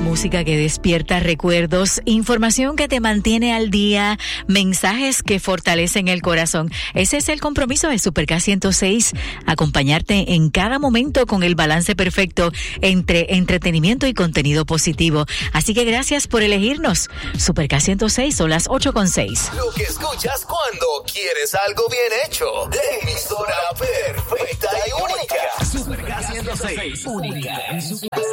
música que despierta recuerdos, información que te mantiene al día, mensajes que fortalecen el corazón. Ese es el compromiso de Super K 106, acompañarte en cada momento con el balance perfecto entre entretenimiento y contenido positivo. Así que gracias por elegirnos. Super K 106, son las 8:06. Lo que escuchas cuando quieres algo bien hecho. De emisora perfecta y única. Super K 106, única en su clase.